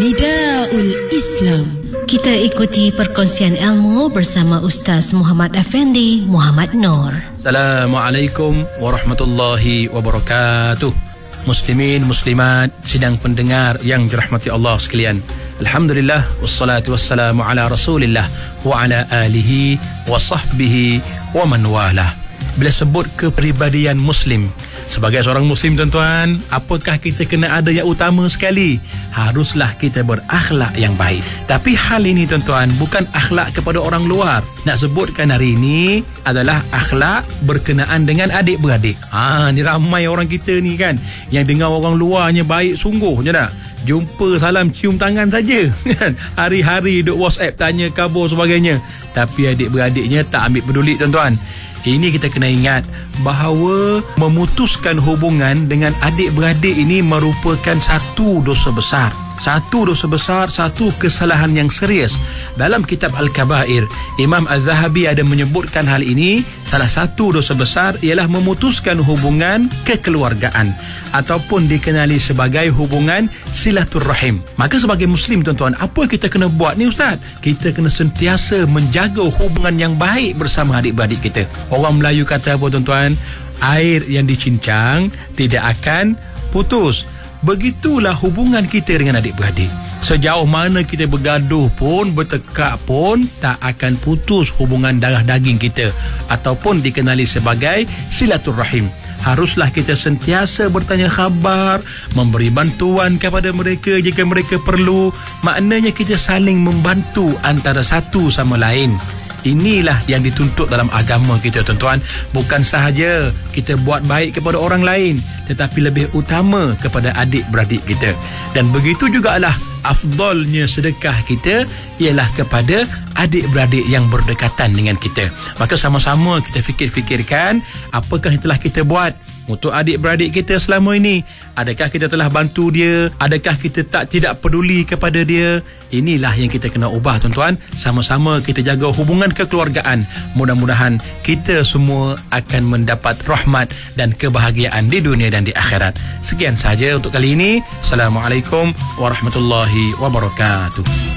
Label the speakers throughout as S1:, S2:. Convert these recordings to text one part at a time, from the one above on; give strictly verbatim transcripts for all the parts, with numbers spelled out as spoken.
S1: Nidaul Islam.
S2: Kita ikuti perkongsian ilmu bersama Ustaz Muhammad Effendi Muhammad Noor.
S3: Assalamualaikum warahmatullahi wabarakatuh. Muslimin, muslimat, sidang pendengar yang dirahmati Allah sekalian. Alhamdulillah, wassalatu wassalamu ala rasulillah wa ala alihi wa sahbihi wa man walah. Bila sebut kepribadian Muslim, sebagai seorang Muslim tuan-tuan, apakah kita kena ada yang utama sekali? Haruslah kita berakhlak yang baik. Tapi hal ini tuan-tuan bukan akhlak kepada orang luar. Nak sebutkan hari ini adalah akhlak berkenaan dengan adik-beradik. Ha, ni ramai orang kita ni kan, yang dengar orang luarnya baik sungguh je tak? Jumpa salam cium tangan saja kan. Hari-hari duk WhatsApp tanya khabar sebagainya. Tapi adik-beradiknya tak ambil peduli tuan-tuan. Ini kita kena ingat bahawa memutuskan hubungan dengan adik-beradik ini merupakan satu dosa besar. Satu dosa besar, satu kesalahan yang serius. Dalam kitab Al-Kabair, Imam Az-Zahabi ada menyebutkan hal ini. Salah satu dosa besar ialah memutuskan hubungan kekeluargaan ataupun dikenali sebagai hubungan silaturrahim. Maka sebagai Muslim tuan-tuan, apa kita kena buat ni Ustaz? Kita kena sentiasa menjaga hubungan yang baik bersama adik-beradik kita. Orang Melayu kata apa tuan-tuan? Air yang dicincang tidak akan putus. Begitulah hubungan kita dengan adik-beradik. Sejauh mana kita bergaduh pun, bertekak pun, tak akan putus hubungan darah daging kita ataupun dikenali sebagai silaturrahim. Haruslah kita sentiasa bertanya khabar, memberi bantuan kepada mereka jika mereka perlu. Maknanya kita saling membantu antara satu sama lain. Inilah yang dituntut dalam agama kita tuan-tuan. Bukan sahaja kita buat baik kepada orang lain, tetapi lebih utama kepada adik-beradik kita. Dan begitu jugalah afdalnya sedekah kita ialah kepada adik-beradik yang berdekatan dengan kita. Maka sama-sama kita fikir-fikirkan apakah yang telah kita buat untuk adik-beradik kita selama ini. Adakah kita telah bantu dia? Adakah kita tak tidak peduli kepada dia? Inilah yang kita kena ubah tuan-tuan. Sama-sama kita jaga hubungan kekeluargaan. Mudah-mudahan kita semua akan mendapat rahmat dan kebahagiaan di dunia dan di akhirat. Sekian sahaja untuk kali ini. Assalamualaikum warahmatullahi wabarakatuh.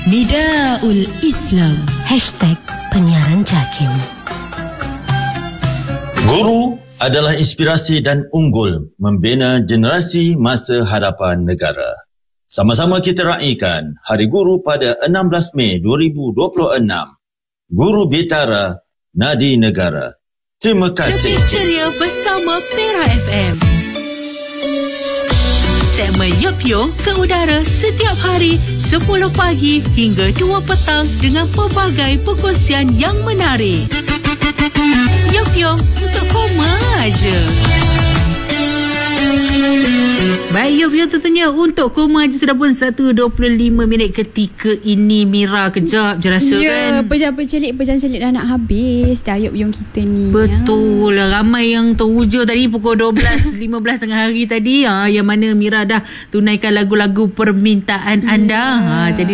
S1: Nidaul Islam.
S2: Hashtag penyiaran JAKIM.
S4: Guru adalah inspirasi dan unggul membina generasi masa hadapan negara. Sama-sama kita raikan Hari Guru pada enam belas Mei dua ribu dua puluh enam. Guru Bitara, Nadi Negara. Terima kasih.
S5: Lebih ceria bersama Pera F M. Segmen Yop Yop ke udara setiap hari sepuluh pagi hingga dua petang dengan pelbagai perkongsian yang menarik. Yop Yop untuk koma aja. Baik, Yop Yop tentunya untuk koma aja sudah pun satu dua puluh lima minit ketika ini. Mira, kejap je rasa
S6: ya,
S5: kan.
S6: Ya, pejam pencelik, pejam celik dah nak habis dah Yop Yop kita ni.
S5: Betul lah, ramai yang teruja tadi pukul dua belas lima belas tengah hari tadi ha, yang mana Mira dah tunaikan lagu-lagu permintaan anda. Ha, jadi